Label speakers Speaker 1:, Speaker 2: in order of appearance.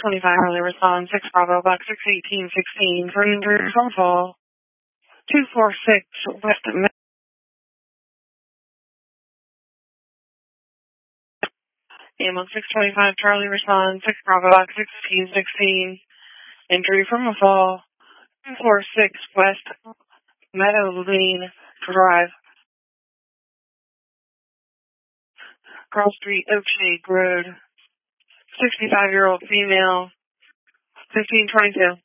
Speaker 1: 625 Harley, respond 6 Bravo, box 61816 for an injury from fall. 246 West Ambulance 625 Charlie, respond 6 Bravo, box 1616 injury from a fall. 246 West Meadow Lane Drive, Cross Street, Oakshade Road. 65-year-old female, 1522.